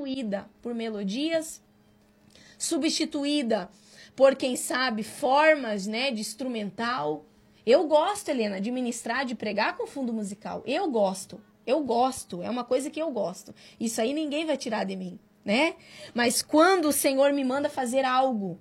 substituída por melodias, substituída por, quem sabe, formas, né, de instrumental. Eu gosto, Helena, de ministrar, de pregar com fundo musical. Eu gosto, é uma coisa que eu gosto. Isso aí ninguém vai tirar de mim, né? Mas quando o Senhor me manda fazer algo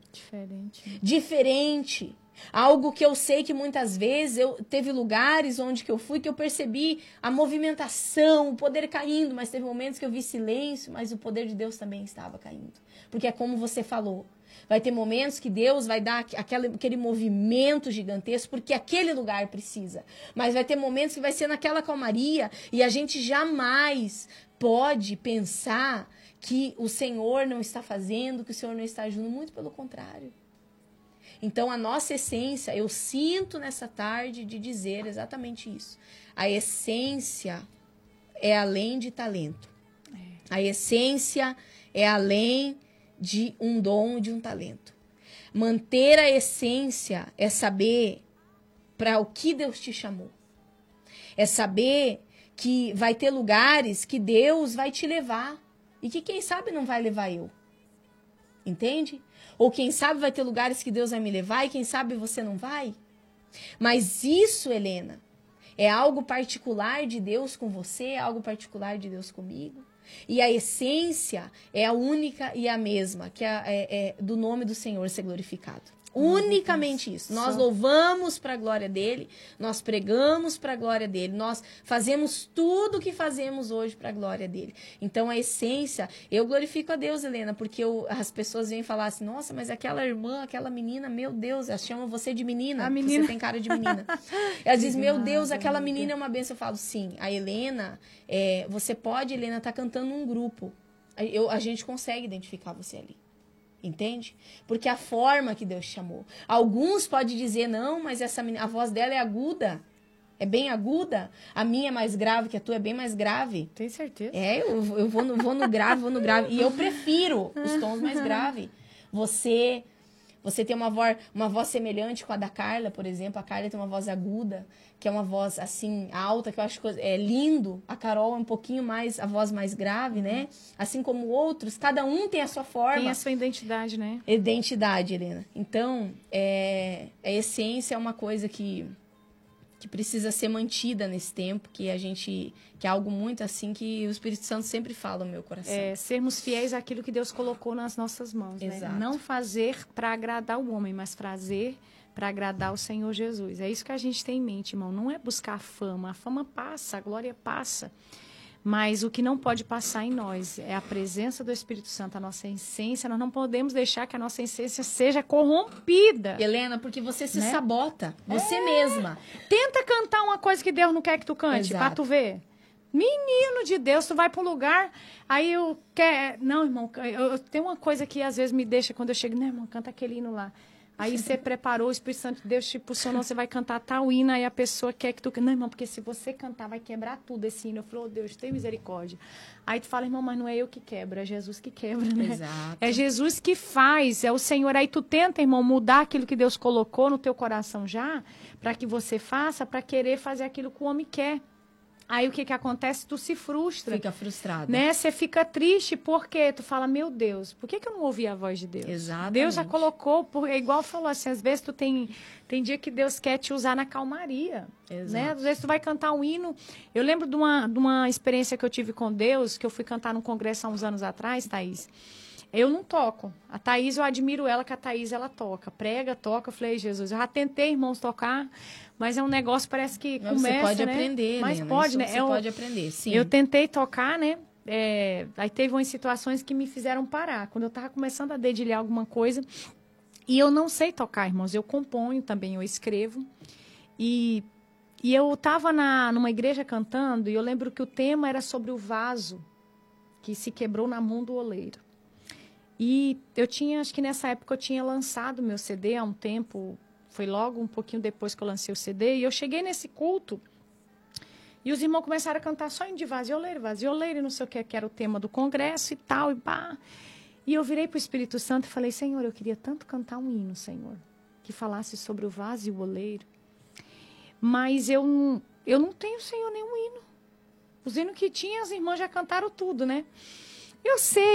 diferente, algo que eu sei que muitas vezes teve lugares onde que eu fui que eu percebi a movimentação, o poder caindo, mas teve momentos que eu vi silêncio, mas o poder de Deus também estava caindo. Porque é como você falou, vai ter momentos que Deus vai dar aquele movimento gigantesco, porque aquele lugar precisa. Mas vai ter momentos que vai ser naquela calmaria e a gente jamais pode pensar que o Senhor não está fazendo, que o Senhor não está agindo, muito pelo contrário. Então, a nossa essência, eu sinto nessa tarde de dizer exatamente isso. A essência é além de talento. A essência é além de um dom, de um talento. Manter a essência é saber para o que Deus te chamou. É saber que vai ter lugares que Deus vai te levar e que, quem sabe, não vai levar eu. Entende? Ou quem sabe vai ter lugares que Deus vai me levar e quem sabe você não vai. Mas isso, Helena, é algo particular de Deus com você, é algo particular de Deus comigo. E a essência é a única e a mesma, que é do nome do Senhor ser glorificado. Unicamente isso. Nós louvamos para a glória dele, nós pregamos para a glória dele, nós fazemos tudo o que fazemos hoje para a glória dele. Então, a essência, eu glorifico a Deus, Helena, porque as pessoas vêm falar assim, nossa, mas aquela irmã, aquela menina, meu Deus, ela chama você de menina, você tem cara de menina. Ela diz, meu Deus, aquela menina é uma bênção. Eu falo, sim, a Helena, você pode, Helena, estar cantando num grupo. A gente consegue identificar você ali. Entende? Porque a forma que Deus chamou. Alguns podem dizer, não, mas essa menina, a voz dela é aguda. É bem aguda. A minha é mais grave, que a tua é bem mais grave. Tem certeza? Eu vou no grave, vou no grave. E eu prefiro os tons mais graves. Você tem uma voz semelhante com a da Carla, por exemplo. A Carla tem uma voz aguda, que é uma voz, assim, alta, que eu acho lindo. A Carol é um pouquinho mais, a voz mais grave, né? Assim como outros, cada um tem a sua forma. Tem a sua identidade, né? Identidade, Helena. Então, a essência é uma coisa que precisa ser mantida nesse tempo, que é algo muito assim que o Espírito Santo sempre fala no meu coração. Sermos fiéis àquilo que Deus colocou nas nossas mãos, Exato. Né? Não fazer para agradar o homem, mas fazer para agradar o Senhor Jesus. É isso que a gente tem em mente, irmão. Não é buscar fama. A fama passa, a glória passa. Mas o que não pode passar em nós é a presença do Espírito Santo, a nossa essência. Nós não podemos deixar que a nossa essência seja corrompida. Helena, porque você se sabota, você mesma. Tenta cantar uma coisa que Deus não quer que tu cante, para tu ver. Menino de Deus, tu vai para um lugar, aí eu quero... Não, irmão, eu tenho uma coisa que às vezes me deixa, quando eu chego, não, irmão, canta aquele hino lá. Aí você preparou, o Espírito Santo de Deus te impulsionou, você vai cantar tal hino, aí a pessoa quer que tu... Não, irmão, porque se você cantar, vai quebrar tudo esse hino. Eu falo, oh, Deus, tem misericórdia. Aí tu fala, irmão, mas não é eu que quebro, é Jesus que quebra, né? Exato. É Jesus que faz, é o Senhor. Aí tu tenta, irmão, mudar aquilo que Deus colocou no teu coração já, para que você faça, para querer fazer aquilo que o homem quer. Aí o que acontece? Tu se frustra. Fica frustrado. Né? Você fica triste porque tu fala, meu Deus, por que eu não ouvi a voz de Deus? Exatamente. Deus já colocou, igual falou assim, às vezes tu tem dia que Deus quer te usar na calmaria. Exato. Né? Às vezes tu vai cantar um hino. Eu lembro de uma experiência que eu tive com Deus, que eu fui cantar num congresso há uns anos atrás, Thaís. Eu não toco. A Thaís, eu admiro ela, que a Thaís, ela toca. Prega, toca. Eu falei, Jesus, eu já tentei, irmãos, tocar, mas é um negócio, parece que começa, você pode né? aprender, mas Helena, pode, isso né? Você pode aprender, sim. Eu tentei tocar, né? Aí teve umas situações que me fizeram parar. Quando eu estava começando a dedilhar alguma coisa, e eu não sei tocar, irmãos. Eu componho também, eu escrevo. E eu estava numa igreja cantando, e eu lembro que o tema era sobre o vaso que se quebrou na mão do oleiro. E eu tinha, acho que nessa época eu tinha lançado meu CD há um tempo, foi logo um pouquinho depois que eu lancei o CD, e eu cheguei nesse culto, e os irmãos começaram a cantar só de vasioleiro, e não sei o que era o tema do congresso e tal, e pá. E eu virei para o Espírito Santo e falei, Senhor, eu queria tanto cantar um hino, Senhor, que falasse sobre o vaso e o oleiro, mas eu não tenho, Senhor, nenhum hino. Os hinos que tinha, as irmãs já cantaram tudo, né? Eu sei